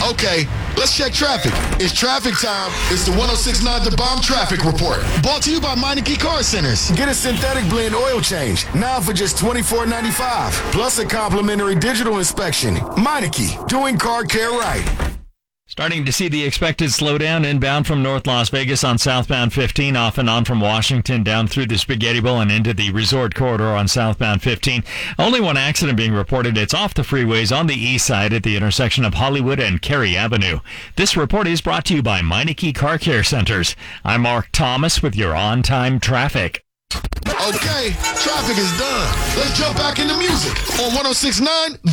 Okay, let's check traffic. It's traffic time. It's the 106.9 The Bomb Traffic Report. Brought to you by Meineke Car Centers. Get a synthetic blend oil change now for just $24.95. Plus a complimentary digital inspection. Meineke, doing car care right. Starting to see the expected slowdown inbound from North Las Vegas on southbound 15, off and on from Washington down through the Spaghetti Bowl and into the Resort Corridor on southbound 15. Only one accident being reported. It's off the freeways on the east side at the intersection of Hollywood and Cary Avenue. This report is brought to you by Meineke Car Care Centers. I'm Mark Thomas with your on-time traffic. Okay, traffic is done. Let's jump back into music on 106.9